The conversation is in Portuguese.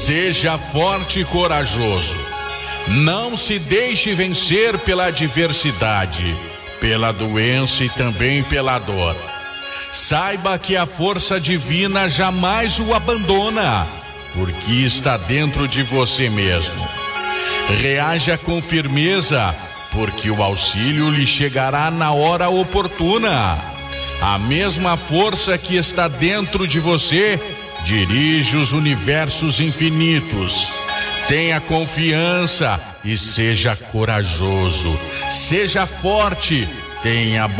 Seja forte e corajoso. Não se deixe vencer pela adversidade, pela doença e também pela dor. Saiba que a força divina jamais o abandona, porque está dentro de você mesmo. Reaja com firmeza, porque o auxílio lhe chegará na hora oportuna. A mesma força que está dentro de você dirige os universos infinitos. Tenha confiança e seja corajoso. Seja forte, tenha